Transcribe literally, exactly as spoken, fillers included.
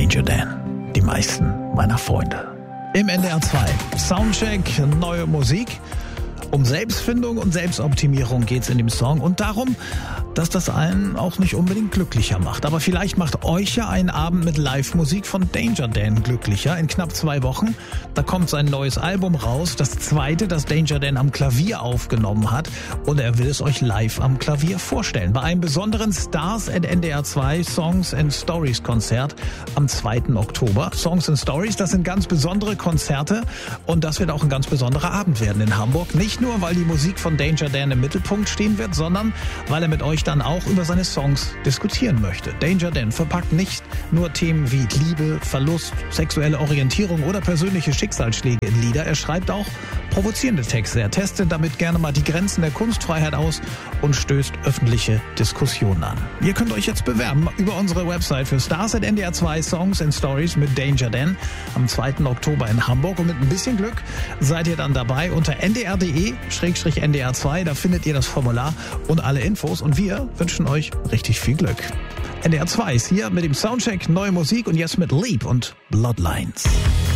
Danger Dan, die meisten meiner Freunde. Im N D R zwei Soundcheck, neue Musik. Um Selbstfindung und Selbstoptimierung geht's in dem Song und darum, dass das einen auch nicht unbedingt glücklicher macht. Aber vielleicht macht euch ja ein Abend mit Live-Musik von Danger Dan glücklicher. In knapp zwei Wochen, da kommt sein neues Album raus, das zweite, das Danger Dan am Klavier aufgenommen hat, und er will es euch live am Klavier vorstellen. Bei einem besonderen Stars at N D R zwei Songs and Stories Konzert am zweiten Oktober. Songs and Stories, das sind ganz besondere Konzerte und das wird auch ein ganz besonderer Abend werden in Hamburg. Nicht nur, weil die Musik von Danger Dan im Mittelpunkt stehen wird, sondern weil er mit euch dann auch über seine Songs diskutieren möchte. Danger Dan verpackt nicht nur Themen wie Liebe, Verlust, sexuelle Orientierung oder persönliche Schicksalsschläge in Lieder. Er schreibt auch provozierende Texte. Er testet damit gerne mal die Grenzen der Kunstfreiheit aus und stößt öffentliche Diskussionen an. Ihr könnt euch jetzt bewerben über unsere Website für Stars at N D R zwei Songs and Stories mit Danger Dan am zweiten Oktober in Hamburg. Und mit ein bisschen Glück seid ihr dann dabei unter n d r punkt d e slash n d r zwei. Da findet ihr das Formular und alle Infos. Und wir wünschen euch richtig viel Glück. N D R zwei ist hier mit dem Soundcheck, neue Musik und jetzt mit Leap und Bloodlines.